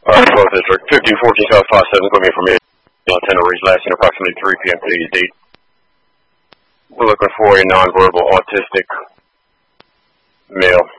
12 District, 1514 South 57, coming from itineraries lasting approximately 3 p.m. today's date. We're looking for a nonverbal autistic male.